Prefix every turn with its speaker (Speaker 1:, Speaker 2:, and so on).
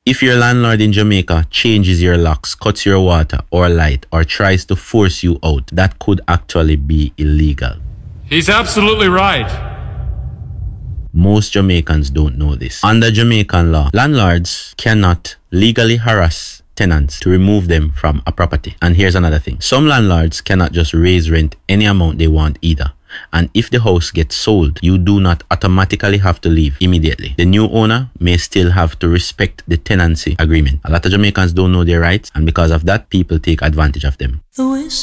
Speaker 1: If your landlord in Jamaica changes your locks, cuts your water or light, or tries to force you out, that could actually be illegal.
Speaker 2: He's absolutely right.
Speaker 1: Most Jamaicans don't know this. Under Jamaican law, landlords cannot legally harass tenants to remove them from a property. And here's another thing. Some landlords cannot just raise rent any amount they want either. And if the house gets sold, you do not automatically have to leave immediately. The new owner may still have to respect the tenancy agreement. A lot of Jamaicans don't know their rights, and because of that, people take advantage of them.